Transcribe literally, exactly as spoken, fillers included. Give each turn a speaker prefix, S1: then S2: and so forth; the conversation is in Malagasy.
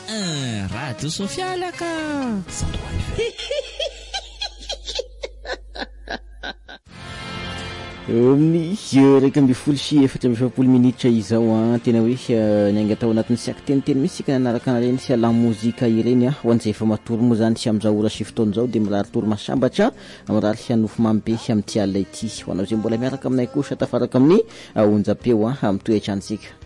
S1: un Radio Sofia ka
S2: Amin'ny raika amby folo sy efatra amby efapolo minitra izao a tena hoe nianga tao anatin'ny siaka teniteny misy sika nanaraka anareny sy la mozika ireny a ho an'izay efa matory moa zany sy amin'izao ora sy fotoana izao dia mirary tory masambatra mirary sy hanofo mamy be sy amin'ny ty alina ity ho anao izay mbola miaraka aminay kosa tafaraka amin'ny onjam-peo a amin'ny toetrandro sika